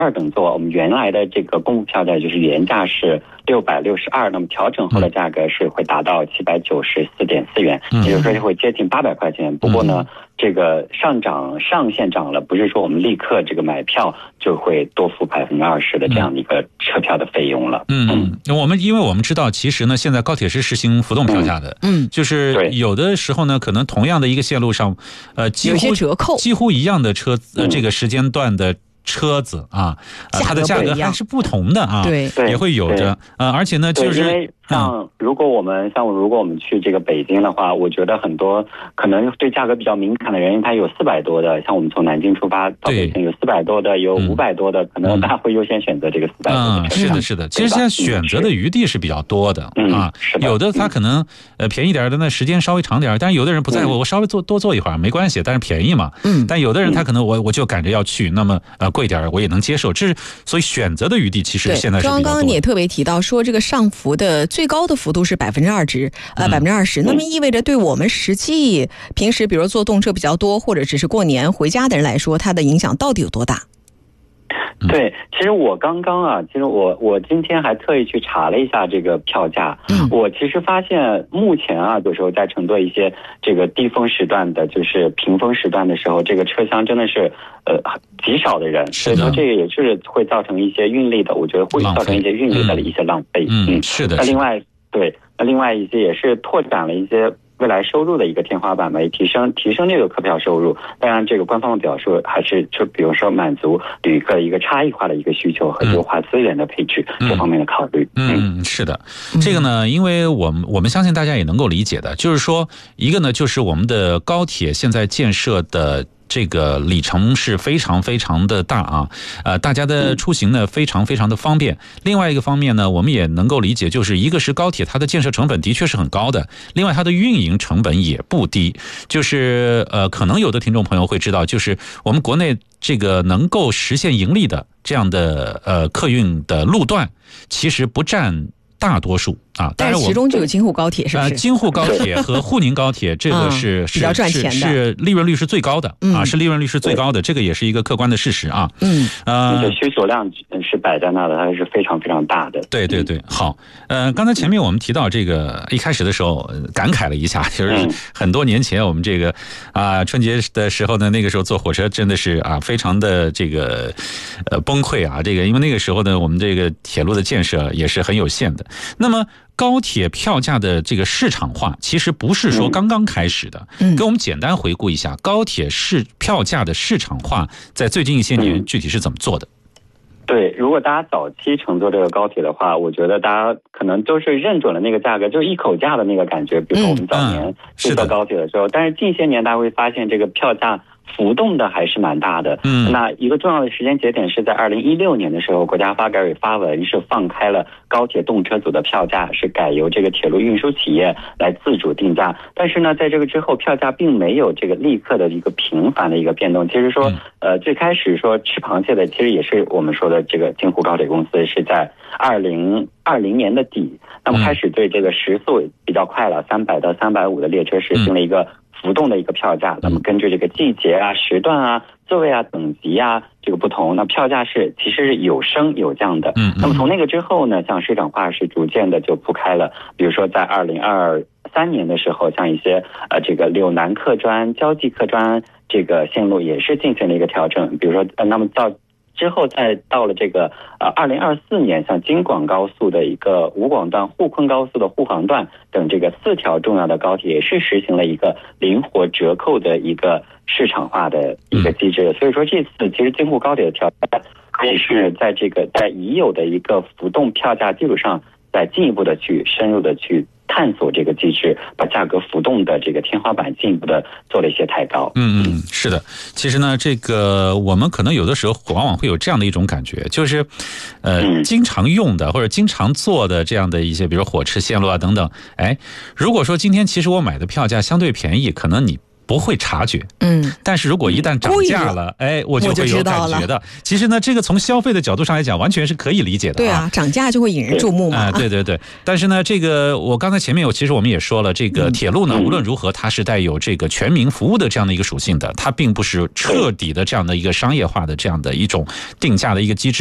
等座，我们原来的这个公布票价就是原价是662，那么调整后的价格是会达到794.4元，也就是说会接近800块钱。不过呢，这个上限涨了，不是说我们立刻这个买票就会多付20%的这样的一个车票的费用了。 因为我们知道，其实呢，现在高铁是实行浮动票价的，就是有的时候呢，可能同样的一个线路上， 有些折扣， 几乎一样的车，这个时间段的车子啊，它的价格还是不同的啊， 对， 也会有着而且呢，就是因为如果我们去这个北京的话，我觉得很多可能对价格比较敏感的人，他有400多的，像我们从南京出发到北京有400多的，有500多的，可能大家会优先选择这个400多的车票。 是的。其实现在选择的余地是比较多的有的他可能便宜点的，那时间稍微长点，但是有的人不在乎，我稍微多坐一会儿没关系，但是便宜嘛。但有的人他可能我就赶着要去，那么贵点我也能接受，所以选择的余地其实现在是比较多的。 刚刚你也特别提到说，这个上浮的最高的幅度是20%，那么意味着对我们实际平时比如坐动车比较多，或者只是过年回家的人来说，它的影响到底有多大？ 对，其实我刚刚我今天还特意去查了一下这个票价，我其实发现目前有时候在乘坐一些这个低峰时段的，就是平峰时段的时候，这个车厢真的是极少的人，所以说这个也是会造成一些运力的，我觉得会造成一些运力的一些浪费。 是的。 那另外一些也是拓展了一些未来收入的一个天花板吧，也提升这个客票收入。当然，这个官方的表述还是就比如说满足旅客一个差异化的一个需求和优化资源的配置这方面的考虑。 是的，这个呢，因为我们相信大家也能够理解的，就是说一个呢，就是我们的高铁现在建设的这个里程是非常非常的大大家的出行呢非常非常的方便。另外一个方面呢，我们也能够理解，就是一个是高铁它的建设成本的确是很高的，另外它的运营成本也不低。就是可能有的听众朋友会知道，就是我们国内这个能够实现盈利的这样的客运的路段，其实不占大多数但是其中就有京沪高铁，是不是？ 京沪高铁和沪宁高铁，这个是比较赚钱的， 是利润率是最高的是利润率是最高的，这个也是一个客观的事实需求量是摆在那的，它是非常非常大的。 对。好，刚才前面我们提到这个，一开始的时候感慨了一下，就是很多年前我们这个春节的时候呢，那个时候坐火车真的是非常的这个崩溃这个因为那个时候呢，我们这个铁路的建设也是很有限的。那么高铁票价的这个市场化其实不是说刚刚开始的，给我们简单回顾一下高铁票价的市场化在最近一些年具体是怎么做的。 对，如果大家早期乘坐这个高铁的话，我觉得大家可能都是认准了那个价格，就是一口价的那个感觉。比如说我们早年去坐高铁的时候，但是近些年大家会发现这个票价浮动的还是蛮大的。那一个重要的时间节点是在2016年的时候，国家发改委发文是放开了高铁动车组的票价，是改由这个铁路运输企业来自主定价。但是呢，在这个之后，票价并没有这个立刻的一个频繁的一个变动。其实说，最开始说吃螃蟹的，其实也是我们说的这个京沪高铁公司是在2020年的底，那么开始对这个时速比较快了，300到350的列车实行了一个浮动的一个票价。那么根据这个季节时段座位等级这个不同，那票价是其实是有升有降的。那么从那个之后呢，像市场化是逐渐的就铺开了。比如说在2023年的时候，像一些这个柳南客专、交际客专这个线路也是进行了一个调整。比如说那么之后再到了这个2024年，像京广高速的一个武广段、沪昆高速的沪杭段等这个4条重要的高铁也是实行了一个灵活折扣的一个市场化的一个机制。所以说这次其实京沪高铁的调价可以是在已有的一个浮动票价基础上，再进一步的去深入的去探索这个机制，把价格浮动的这个天花板进一步的做了一些抬高。 是的。其实呢，这个我们可能有的时候往往会有这样的一种感觉，就是经常用的或者经常坐的这样的一些，比如火车线路等等，如果说今天其实我买的票价相对便宜，可能你不会察觉，但是如果一旦涨价了，我就会有感觉的。其实呢，这个从消费的角度上来讲，完全是可以理解的。 对啊，涨价就会引人注目嘛。 对对对。但是呢，这个我刚才前面其实我们也说了，这个铁路呢，无论如何它是带有这个全民服务的这样的一个属性的，它并不是彻底的这样的一个商业化的这样的一种定价的一个机制。